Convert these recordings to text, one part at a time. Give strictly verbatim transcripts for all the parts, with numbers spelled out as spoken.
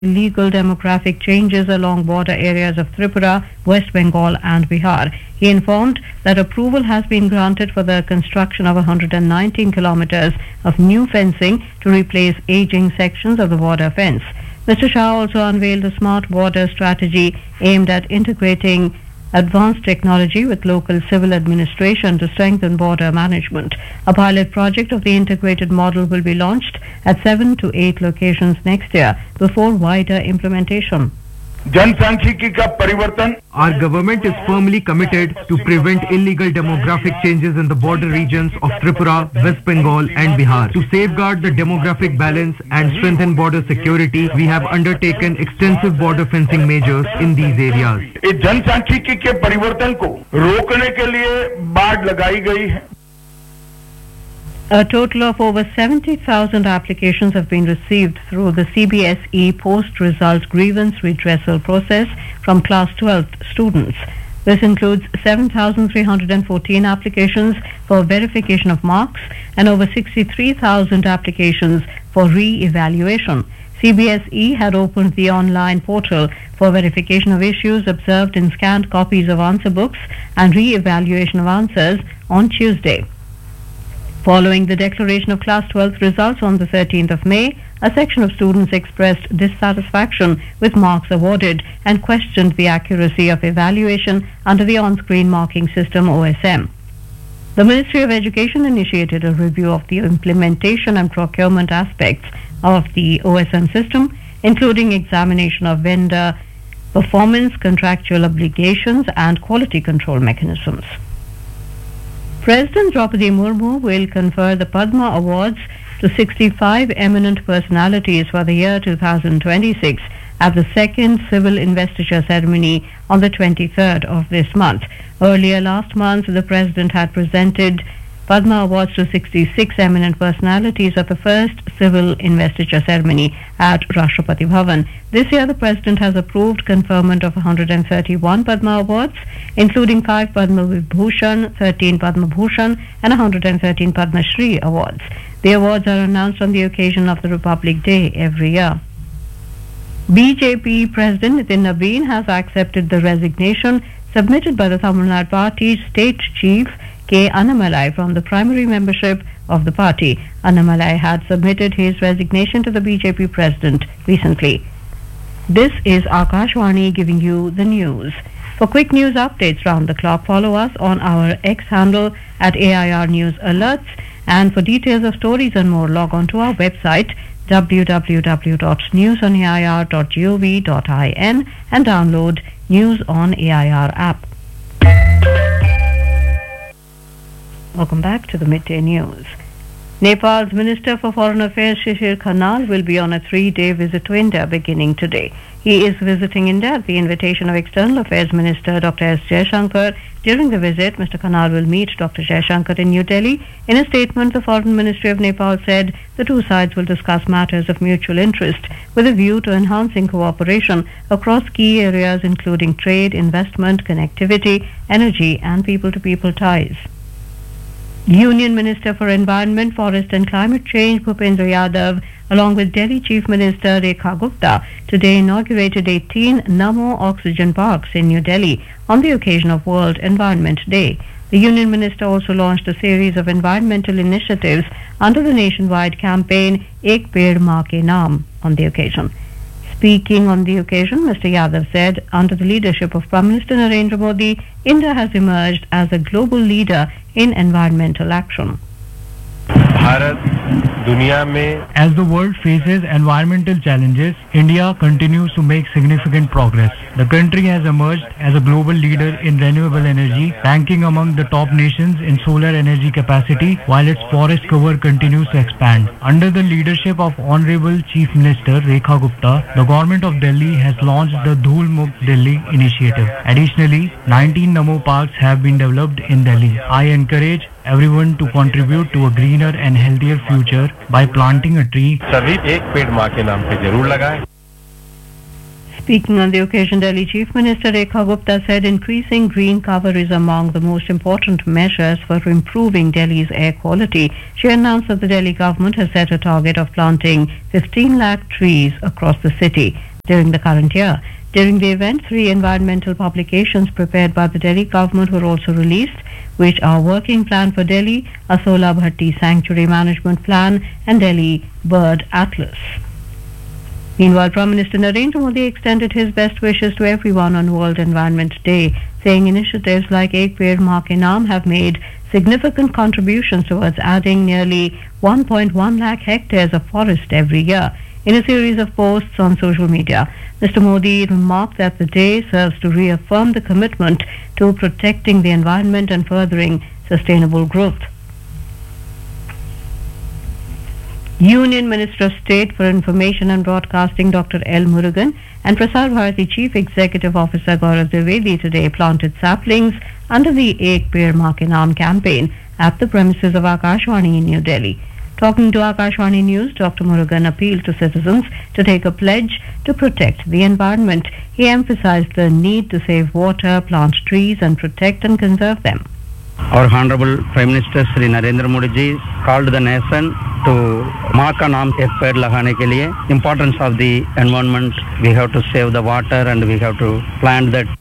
illegal demographic changes along border areas of Tripura, West Bengal and Bihar. He informed that approval has been granted for the construction of one hundred nineteen kilometers of new fencing to replace aging sections of the border fence. Mister Shah also unveiled a smart border strategy aimed at integrating advanced technology with local civil administration to strengthen border management. A pilot project of the integrated model will be launched at seven to eight locations next year before wider implementation. जनसांख्यिकी का परिवर्तन. Our government is firmly committed to prevent illegal demographic changes in the border regions of Tripura, West Bengal and Bihar. To safeguard the demographic balance and strengthen border security, we have undertaken extensive border fencing measures in these areas. इस जनसांख्यिकी के परिवर्तन को रोकने के लिए बाड़ लगाई गई है. A total of over seventy thousand applications have been received through the C B S E post-result grievance redressal process from class twelve students. This includes seven thousand three hundred fourteen applications for verification of marks and over sixty-three thousand applications for re-evaluation. C B S E had opened the online portal for verification of issues observed in scanned copies of answer books and re-evaluation of answers on Tuesday. Following the declaration of Class twelve results on the thirteenth of May, a section of students expressed dissatisfaction with marks awarded and questioned the accuracy of evaluation under the on-screen marking system O S M. The Ministry of Education initiated a review of the implementation and procurement aspects of the O S M system, including examination of vendor performance, contractual obligations and quality control mechanisms. President Draupadi Murmu will confer the Padma Awards to sixty-five eminent personalities for the year two thousand twenty-six at the second civil investiture ceremony on the twenty-third of this month. Earlier last month, the President had presented Padma Awards to sixty-six eminent personalities at the first civil investiture ceremony at Rashtrapati Bhavan. This year, the President has approved conferment of one hundred thirty-one Padma Awards, including five Padma Vibhushan, thirteen Padma Bhushan and one hundred thirteen Padma Shri awards. The awards are announced on the occasion of the Republic Day every year. B J P President Nitin Nabeen has accepted the resignation submitted by the Tamil Nadu Party's state chief K. Annamalai from the primary membership of the party. Annamalai had submitted his resignation to the B J P president recently. This is Akashwani giving you the news. For quick news updates round the clock, follow us on our X handle at A I R News Alerts, and for details of stories and more, log on to our website w w w dot news on a i r dot gov dot in and download News on A I R app. Welcome back to the Midday News. Nepal's Minister for Foreign Affairs Shishir Khanal will be on a three-day visit to India beginning today. He is visiting India at the invitation of External Affairs Minister Doctor S. Jaishankar. During the visit, Mister Khanal will meet Doctor Jaishankar in New Delhi. In a statement, the Foreign Ministry of Nepal said the two sides will discuss matters of mutual interest with a view to enhancing cooperation across key areas including trade, investment, connectivity, energy and people-to-people ties. Union Minister for Environment, Forest and Climate Change Bhupendra Yadav, along with Delhi Chief Minister Rekha Gupta, today inaugurated eighteen Namo Oxygen Parks in New Delhi on the occasion of World Environment Day. The Union Minister also launched a series of environmental initiatives under the nationwide campaign Ek Ped Maa Ke Naam on the occasion. Speaking on the occasion, Mister Yadav said, under the leadership of Prime Minister Narendra Modi, India has emerged as a global leader in environmental action. As the world faces environmental challenges, India continues to make significant progress. The country has emerged as a global leader in renewable energy, ranking among the top nations in solar energy capacity, while its forest cover continues to expand. Under the leadership of Honorable Chief Minister Rekha Gupta, the government of Delhi has launched the Dhool Mukt Delhi initiative. Additionally, nineteen Namo parks have been developed in Delhi. I encourage everyone to contribute to a greener and healthier future by planting a tree. Speaking on the occasion, Delhi Chief Minister Rekha Gupta said increasing green cover is among the most important measures for improving Delhi's air quality. She announced that the Delhi government has set a target of planting fifteen lakh trees across the city. during the current year. During the event, three environmental publications prepared by the Delhi government were also released, which are Working Plan for Delhi, Asola Bhatti Sanctuary Management Plan, and Delhi Bird Atlas. Meanwhile, Prime Minister Narendra Modi extended his best wishes to everyone on World Environment Day, saying initiatives like Ek Peड़ Maa Ke Naam have made significant contributions towards adding nearly one point one lakh hectares of forest every year. In a series of posts on social media, Mister Modi remarked that the day serves to reaffirm the commitment to protecting the environment and furthering sustainable growth. Union Minister of State for Information and Broadcasting Doctor L. Murugan and Prasar Bharati Chief Executive Officer Gaurav Dwivedi today planted saplings under the Ek Peड़ Maa Ke Naam campaign at the premises of Akashvani in New Delhi. Talking to Akashvani News, Doctor Murugan appealed to citizens to take a pledge to protect the environment. He emphasized the need to save water, plant trees and protect and conserve them. Our Honorable Prime Minister Shri Narendra Modi ji called the nation to Maa Ka Naam Ek Peड़ Lagane ke liye. Importance of the environment, we have to save the water and we have to plant that.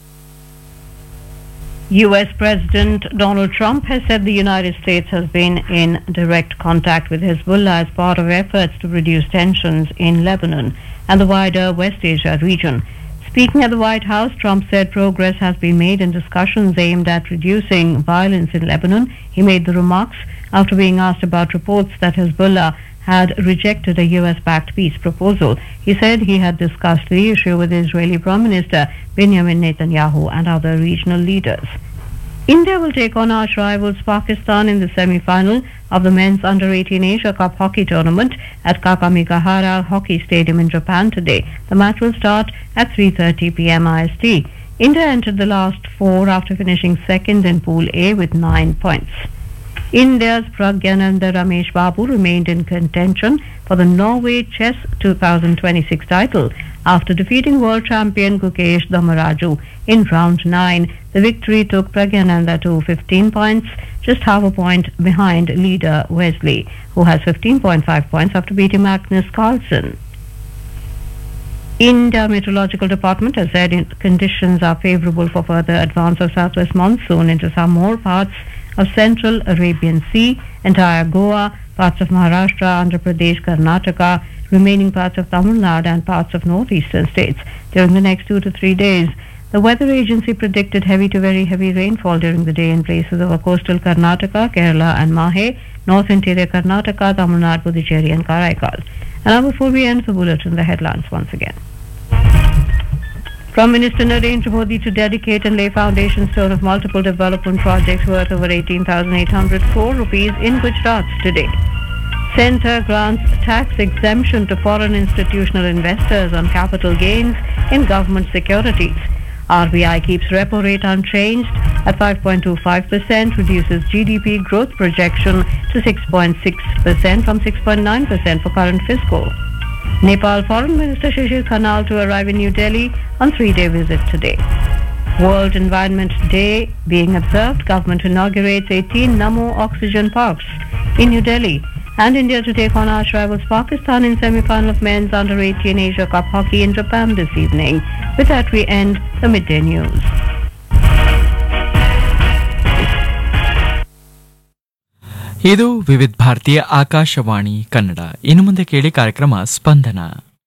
U S President Donald Trump has said the United States has been in direct contact with Hezbollah as part of efforts to reduce tensions in Lebanon and the wider West Asia region. Speaking at the White House, Trump said progress has been made in discussions aimed at reducing violence in Lebanon. He made the remarks after being asked about reports that Hezbollah had rejected a U S-backed peace proposal. He said he had discussed the issue with Israeli Prime Minister Benjamin Netanyahu and other regional leaders. India will take on arch rivals Pakistan in the semi-final of the men's under eighteen Asia Cup hockey tournament at Kakamigahara Hockey Stadium in Japan today. The match will start at three thirty p m I S T. India entered the last four after finishing second in Pool A with nine points. India's Pragyananda Ramesh Babu remained in contention for the Norway Chess twenty twenty-six title after defeating world champion Gukesh Damaraju in round nine. The victory took Pragyananda to fifteen points, just half a point behind leader Wesley, who has fifteen point five points after beating Magnus Carlsen. India Meteorological Department has said conditions are favorable for further advance of southwest monsoon into some more parts of central Arabian Sea, entire Goa, parts of Maharashtra, Andhra Pradesh, Karnataka, remaining parts of Tamil Nadu and parts of northeastern states. During the next two to three days, the weather agency predicted heavy to very heavy rainfall during the day in places over coastal Karnataka, Kerala and Mahe, north interior Karnataka, Tamil Nadu, Puducherry and Karaikal. And now before we end the bulletin, the headlines once again. Prime Minister Narendra Modi to dedicate and lay foundation stone of multiple development projects worth over eighteen thousand eight hundred crore rupees in Gujarat today. Centre grants tax exemption to foreign institutional investors on capital gains in government securities. R B I keeps repo rate unchanged at five point two five percent, reduces G D P growth projection to six point six percent from six point nine percent for current fiscal. Nepal Foreign Minister Shishir Khanal to arrive in New Delhi on three-day visit today. World Environment Day being observed, government inaugurates eighteen Namo Oxygen Parks in New Delhi. And India to take on arch rivals Pakistan in semi-final of men's under eighteen Asia Cup hockey in Japan this evening. With that we end the midday news. ಇದು ವಿವಿಧ ಭಾರತೀಯ ಆಕಾಶವಾಣಿ ಕನ್ನಡ. ಇನ್ನು ಮುಂದೆ ಕೇಳಿ ಕಾರ್ಯಕ್ರಮ ಸ್ಪಂದನ.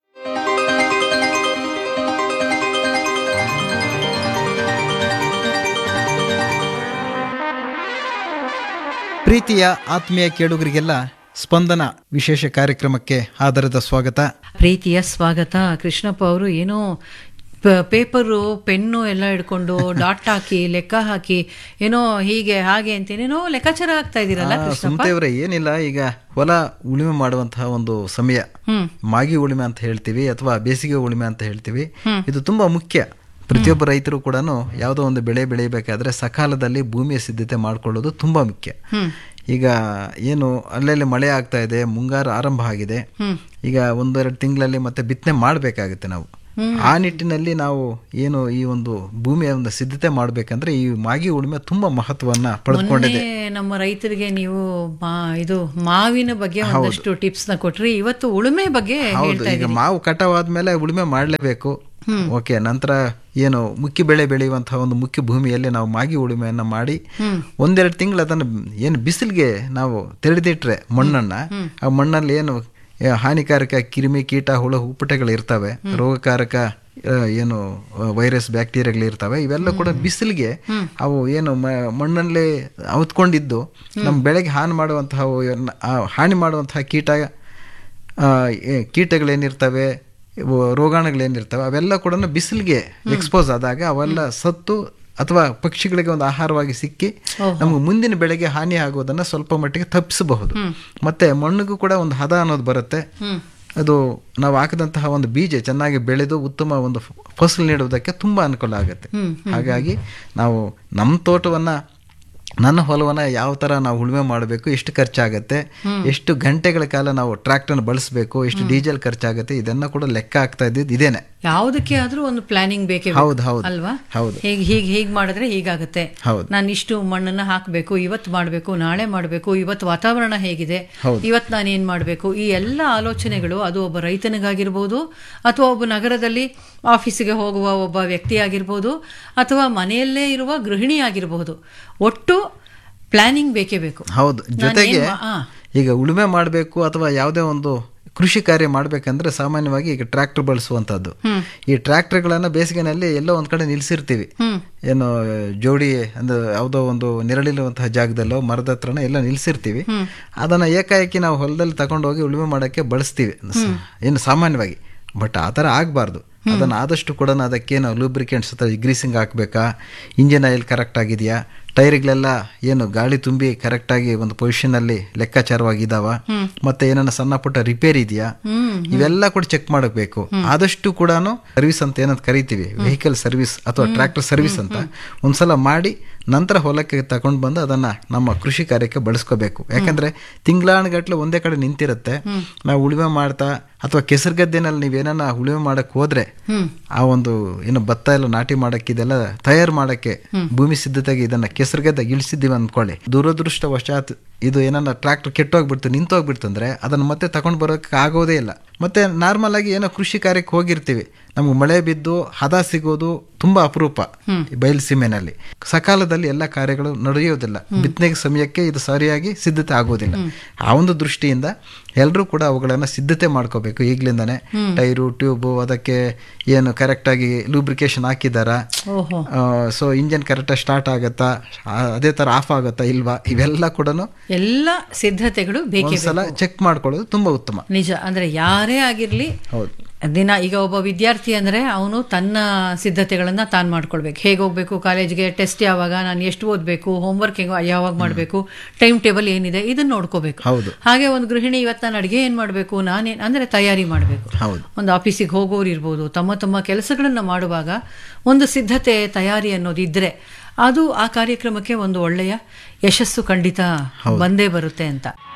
ಪ್ರೀತಿಯ ಆತ್ಮೀಯ ಕೇಳುಗರಿಗೆಲ್ಲ ಸ್ಪಂದನ ವಿಶೇಷ ಕಾರ್ಯಕ್ರಮಕ್ಕೆ ಆಧಾರದ ಸ್ವಾಗತ. ಪ್ರೀತಿಯ ಸ್ವಾಗತ. ಕೃಷ್ಣಪ್ಪ ಅವರು ಏನೋ ಪೇಪರು ಪೆನ್ನು ಎಲ್ಲ ಹಿಡ್ಕೊಂಡು ಡಾಟ್ ಹಾಕಿ ಲೆಕ್ಕ ಹಾಕಿ ಏನೋ ಹೀಗೆ ಹಾಗೆ ಅಂತೇನೇನೋ ಲೆಕ್ಕಾಚಾರ ಆಗ್ತಾ ಇದೀರಲ್ಲ ಸುಮ್ತೇವ್ರೆ. ಏನಿಲ್ಲ, ಈಗ ಹೊಲ ಉಳುಮೆ ಮಾಡುವಂತಹ ಒಂದು ಸಮಯ, ಮಾಗಿ ಉಳುಮೆ ಅಂತ ಹೇಳ್ತೀವಿ ಅಥವಾ ಬೇಸಿಗೆ ಉಳುಮೆ ಅಂತ ಹೇಳ್ತೀವಿ. ಇದು ತುಂಬಾ ಮುಖ್ಯ. ಪ್ರತಿಯೊಬ್ಬ ರೈತರು ಕೂಡ ಯಾವುದೋ ಒಂದು ಬೆಳೆ ಬೆಳೆಯಬೇಕಾದ್ರೆ ಸಕಾಲದಲ್ಲಿ ಭೂಮಿಯ ಸಿದ್ಧತೆ ಮಾಡ್ಕೊಳ್ಳೋದು ತುಂಬಾ ಮುಖ್ಯ. ಈಗ ಏನು ಅಲ್ಲೆಲ್ಲಿ ಮಳೆ ಆಗ್ತಾ ಇದೆ, ಮುಂಗಾರು ಆರಂಭ ಆಗಿದೆ, ಈಗ ಒಂದೆರಡು ತಿಂಗಳಲ್ಲಿ ಮತ್ತೆ ಬಿತ್ತನೆ ಮಾಡಬೇಕಾಗುತ್ತೆ ನಾವು. ಆ ನಿಟ್ಟಿನಲ್ಲಿ ನಾವು ಏನು ಈ ಒಂದು ಭೂಮಿಯ ಒಂದು ಸಿದ್ಧತೆ ಮಾಡ್ಬೇಕಂದ್ರೆ ಈ ಮಾಗಿ ಉಳುಮೆ ತುಂಬಾ ಮಹತ್ವವನ್ನ ಪಡೆದುಕೊಂಡಿದೆ. ನಮ್ಮ ರೈತರಿಗೆ ನೀವು ಇದು ಮಾವಿನ ಬಗ್ಗೆ ಒಂದಷ್ಟು ಟಿಪ್ಸ್ ನ ಕೊಟ್ರಿ, ಇವತ್ತು ಉಳುಮೆ ಬಗ್ಗೆ ಹೇಳ್ತಾ ಈಗ ಮಾವು ಕಟಾವಾದ್ಮೇಲೆ ಉಳುಮೆ ಮಾಡಲೇಬೇಕು. ಓಕೆ, ನಂತರ ಏನು ಮುಖ್ಯ ಬೆಳೆ ಬೆಳೆಯುವಂತಹ ಒಂದು ಮುಖ್ಯ ಭೂಮಿಯಲ್ಲಿ ನಾವು ಮಾಗಿ ಉಳುಮೆಯನ್ನ ಮಾಡಿ ಒಂದೆರಡು ತಿಂಗಳು ಅದನ್ನು ಏನು ಬಿಸಿಲಿಗೆ ನಾವು ತೆರೆದಿಟ್ರೆ ಮಣ್ಣನ್ನ, ಆ ಮಣ್ಣಲ್ಲಿ ಏನು ಹಾನಿಕಾರಕ ಕ್ರಿಮಿ ಕೀಟ ಹುಳ ಹುಪ್ಪಟೆಗಳು ಇರ್ತವೆ, ರೋಗಕಾರಕ ಏನು ವೈರಸ್ ಬ್ಯಾಕ್ಟೀರಿಯಾಗಳು ಇರ್ತವೆ, ಇವೆಲ್ಲ ಕೂಡ ಬಿಸಿಲಿಗೆ ಅವು ಏನು ಮಣ್ಣಲ್ಲಿ ಅವತ್ಕೊಂಡಿದ್ದು ನಮ್ಮ ಬೆಳೆಗೆ ಹಾನಿ ಮಾಡುವಂತಹ ಹಾನಿ ಮಾಡುವಂತಹ ಕೀಟ ಕೀಟಗಳೇನಿರ್ತವೆ, ರೋಗಾಣುಗಳೇನಿರ್ತವೆ ಅವೆಲ್ಲ ಕೂಡ ಬಿಸಿಲಿಗೆ ಎಕ್ಸ್ಪೋಸ್ ಆದಾಗ ಅವೆಲ್ಲ ಸತ್ತು ಅಥವಾ ಪಕ್ಷಿಗಳಿಗೆ ಒಂದು ಆಹಾರವಾಗಿ ಸಿಕ್ಕಿ ನಮ್ಗೆ ಮುಂದಿನ ಬೆಳೆಗೆ ಹಾನಿ ಆಗೋದನ್ನ ಸ್ವಲ್ಪ ಮಟ್ಟಿಗೆ ತಪ್ಪಿಸಬಹುದು. ಮತ್ತೆ ಮಣ್ಣಿಗೂ ಕೂಡ ಒಂದು ಹದ ಅನ್ನೋದು ಬರುತ್ತೆ. ಅದು ನಾವು ಹಾಕಿದಂತಹ ಒಂದು ಬೀಜ ಚೆನ್ನಾಗಿ ಬೆಳೆದು ಉತ್ತಮ ಒಂದು ಫಸಲು ನೀಡುವುದಕ್ಕೆ ತುಂಬಾ ಅನುಕೂಲ ಆಗುತ್ತೆ. ಹಾಗಾಗಿ ನಾವು ನಮ್ಮ ತೋಟವನ್ನ, ನನ್ನ ಹೊಲವನ್ನ ಯಾವ ತರ ನಾವು ಉಳುಮೆ ಮಾಡಬೇಕು, ಎಷ್ಟು ಖರ್ಚಾಗತ್ತೆ, ಎಷ್ಟು ಗಂಟೆಗಳ ಕಾಲ ನಾವು ಟ್ರ್ಯಾಕ್ಟರ್ ಬಳಸಬೇಕು, ಎಷ್ಟು ಡೀಸೆಲ್ ಖರ್ಚಾಗತ್ತೆ, ಇದನ್ನ ಕೂಡ ಲೆಕ್ಕ ಆಗ್ತಾ ಇದ್ದಿದ್ದು ಇದೇನೆ. ಯಾವುದಕ್ಕೆ ಆದ್ರೂ ಒಂದು ಪ್ಲಾನಿಂಗ್ ಬೇಕೇ ಹೌದು ಹೌದು ಅಲ್ವಾ? ಹೌದು. ಹೀಗೆ ಹೀಗೆ ಹೀಗೆ ಮಾಡಿದ್ರೆ ಹೀಗಾಗತ್ತೆ, ನಾನು ಇಷ್ಟು ಮಣ್ಣನ್ನ ಹಾಕಬೇಕು, ಇವತ್ತು ಮಾಡಬೇಕು, ನಾಳೆ ಮಾಡಬೇಕು, ಇವತ್ತು ವಾತಾವರಣ ಹೇಗಿದೆ, ಇವತ್ತು ನಾನು ಏನ್ ಮಾಡಬೇಕು, ಈ ಎಲ್ಲ ಆಲೋಚನೆಗಳು ಅದು ಒಬ್ಬ ರೈತನಿಗಾಗಿರ್ಬೋದು ಅಥವಾ ಒಬ್ಬ ನಗರದಲ್ಲಿ ಆಫೀಸಿಗೆ ಹೋಗುವ ಒಬ್ಬ ವ್ಯಕ್ತಿ ಆಗಿರ್ಬೋದು ಅಥವಾ ಮನೆಯಲ್ಲೇ ಇರುವ ಗೃಹಿಣಿ ಆಗಿರಬಹುದು, ಒಟ್ಟು ಪ್ಲಾನಿಂಗ್ ಬೇಕೇ ಬೇಕು. ಹೌದು. ಜೊತೆಗೆ ಈಗ ಉಳುಮೆ ಮಾಡಬೇಕು ಅಥವಾ ಯಾವುದೇ ಒಂದು ಕೃಷಿ ಕಾರ್ಯ ಮಾಡ್ಬೇಕಂದ್ರೆ ಸಾಮಾನ್ಯವಾಗಿ ಈಗ ಟ್ರ್ಯಾಕ್ಟರ್ ಬಳಸುವಂತದ್ದು. ಈ ಟ್ರ್ಯಾಕ್ಟರ್ಗಳನ್ನ ಬೇಸಿಗೆನಲ್ಲಿ ಎಲ್ಲೋ ಒಂದ್ ಕಡೆ ನಿಲ್ಸಿರ್ತೀವಿ, ಏನು ಜೋಡಿ ಅಂದ್ರೆ ಯಾವುದೋ ಒಂದು ನೆರಳಿರುವಂತಹ ಜಾಗದಲ್ಲೋ ಮರದ ಹತ್ರನ ಎಲ್ಲ ನಿಲ್ಸಿರ್ತೀವಿ. ಅದನ್ನ ಏಕಾಏಕಿ ನಾವು ಹೊಲದಲ್ಲಿ ತಗೊಂಡೋಗಿ ಉಳುಮೆ ಮಾಡಕ್ಕೆ ಬಳಸ್ತೀವಿ ಏನು ಸಾಮಾನ್ಯವಾಗಿ. ಬಟ್ ಆ ಥರ ಆಗಬಾರ್ದು. ಅದನ್ನು ಆದಷ್ಟು ಕೂಡ ಅದಕ್ಕೇನು ಲೂಬ್ರಿಕೆಂಟ್ಸ್ ಅಥವಾ ಗ್ರೀಸಿಂಗ್ ಹಾಕಬೇಕಾ, ಇಂಜಿನ್ ಆಯಿಲ್ ಕರೆಕ್ಟ್ ಆಗಿದೆಯಾ, ಟೈರ್ಗಳೆಲ್ಲ ಏನು ಗಾಳಿ ತುಂಬಿ ಕರೆಕ್ಟಾಗಿ ಒಂದು ಪೊಸಿಷನಲ್ಲಿ ಲೆಕ್ಕಾಚಾರವಾಗಿದ್ದಾವ, ಮತ್ತೆ ಏನನ್ನ ಸಣ್ಣ ಪುಟ್ಟ ರಿಪೇರಿ ಇದೆಯಾ, ಇವೆಲ್ಲ ಕೂಡ ಚೆಕ್ ಮಾಡಬೇಕು. ಆದಷ್ಟು ಕೂಡ ಸರ್ವಿಸ್ ಅಂತ ಏನಂತ ಕರಿತೀವಿ, ವೆಹಿಕಲ್ ಸರ್ವಿಸ್ ಅಥವಾ ಟ್ರ್ಯಾಕ್ಟರ್ ಸರ್ವಿಸ್ ಅಂತ ಒಂದ್ಸಲ ಮಾಡಿ ನಂತರ ಹೊಲಕ್ಕೆ ತಗೊಂಡು ಬಂದು ಅದನ್ನ ನಮ್ಮ ಕೃಷಿ ಕಾರ್ಯಕ್ಕೆ ಬಳಸ್ಕೋಬೇಕು. ಯಾಕಂದ್ರೆ ತಿಂಗಳಾನುಗಟ್ಲೆ ಒಂದೇ ಕಡೆ ನಿಂತಿರುತ್ತೆ. ನಾವು ಉಳುಮೆ ಮಾಡ್ತಾ ಅಥವಾ ಕೆಸರು ಗದ್ದೆನಲ್ಲಿ ನೀವೇನ ಉಳುಮೆ ಮಾಡಕ್ ಹೋದ್ರೆ ಆ ಒಂದು ಏನು ಭತ್ತ ಎಲ್ಲ ನಾಟಿ ಮಾಡಕ್ಕೆ ಇದೆಲ್ಲ ತಯಾರು ಮಾಡಕ್ಕೆ ಭೂಮಿ ಸಿದ್ಧತೆಗೆ ಇದನ್ನ ಕೆಸರು ಗದ್ದೆ ಇಳಿಸಿದ್ದೀವಿ ಅಂದ್ಕೊಳ್ಳಿ, ದುರದೃಷ್ಟವಶಾತ್ ಇದು ಏನನ್ನ ಟ್ರ್ಯಾಕ್ಟರ್ ಕೆಟ್ಟೋಗ್ಬಿಡ್ತು ನಿಂತೋಗ್ಬಿಡ್ತು ಅಂದ್ರೆ ಅದನ್ನ ಮತ್ತೆ ತಗೊಂಡ್ ಬರೋಕೆ ಆಗೋದೇ ಇಲ್ಲ. ಮತ್ತೆ ನಾರ್ಮಲ್ ಆಗಿ ಏನೋ ಕೃಷಿ ಕಾರ್ಯಕ್ಕೆ ಹೋಗಿರ್ತೀವಿ, ನಮ್ಗೆ ಮಳೆ ಬಿದ್ದು ಹದ ಸಿಗೋದು ತುಂಬಾ ಅಪರೂಪ ಬಯಲು ಸೀಮೆನಲ್ಲಿ. ಸಕಾಲದಲ್ಲಿ ಎಲ್ಲ ಕಾರ್ಯಗಳು ನಡೆಯೋದಿಲ್ಲ, ಬಿತ್ತನೆಗೆ ಸಮಯಕ್ಕೆ ಇದು ಸರಿಯಾಗಿ ಸಿದ್ಧತೆ ಆಗೋದಿಲ್ಲ. ಆ ಒಂದು ದೃಷ್ಟಿಯಿಂದ ಎಲ್ಲರೂ ಕೂಡ ಅವುಗಳನ್ನ ಸಿದ್ಧತೆ ಮಾಡ್ಕೋಬೇಕು ಈಗ್ಲಿಂದಾನೆ. ಟೈರು ಟ್ಯೂಬು ಅದಕ್ಕೆ ಏನು ಕರೆಕ್ಟ್ ಆಗಿ ಲೂಬ್ರಿಕೇಶನ್ ಹಾಕಿದಾರ, ಸೊ ಇಂಜಿನ್ ಕರೆಕ್ಟ್ ಆಗಿ ಸ್ಟಾರ್ಟ್ ಆಗತ್ತಾ, ಅದೇ ತರ ಆಫ್ ಆಗತ್ತಾ ಇಲ್ವಾ, ಇವೆಲ್ಲ ಕೂಡ ಎಲ್ಲ ಸಿದ್ಧತೆಗಳು ಬೇಕೇಸಲ ಚೆಕ್ ಮಾಡ್ಕೊಳ್ಳೋದು ತುಂಬಾ ಉತ್ತಮ. ನಿಜ. ಅಂದ್ರೆ ಯಾರೇ ಆಗಿರ್ಲಿ, ದಿನ ಈಗ ಒಬ್ಬ ವಿದ್ಯಾರ್ಥಿ ಅಂದ್ರೆ ಅವನು ತನ್ನ ಸಿದ್ಧತೆಗಳನ್ನ ತಾನು ಮಾಡ್ಕೊಳ್ಬೇಕು. ಹೇಗೆ ಹೋಗ್ಬೇಕು ಕಾಲೇಜ್ಗೆ, ಟೆಸ್ಟ್ ಯಾವಾಗ, ನಾನು ಎಷ್ಟು ಓದ್ಬೇಕು, ಹೋಮ್ವರ್ಕ್ ಯಾವಾಗ ಮಾಡಬೇಕು, ಟೈಮ್ ಟೇಬಲ್ ಏನಿದೆ ಇದನ್ನ ನೋಡ್ಕೋಬೇಕು. ಹಾಗೆ ಒಂದು ಗೃಹಿಣಿ ಇವತ್ತು ನಾನು ಅಡುಗೆ ಏನ್ ಮಾಡಬೇಕು, ನಾನೇನ್ ಅಂದ್ರೆ ತಯಾರಿ ಮಾಡಬೇಕು. ಒಂದು ಆಫೀಸಿಗೆ ಹೋಗೋರು ಇರ್ಬೋದು, ತಮ್ಮ ತಮ್ಮ ಕೆಲಸಗಳನ್ನ ಮಾಡುವಾಗ ಒಂದು ಸಿದ್ಧತೆ ತಯಾರಿ ಅನ್ನೋದು ಇದ್ರೆ ಅದು ಆ ಕಾರ್ಯಕ್ರಮಕ್ಕೆ ಒಂದು ಒಳ್ಳೆಯ ಯಶಸ್ಸು ಖಂಡಿತ ಬಂದೇ ಬರುತ್ತೆ ಅಂತ.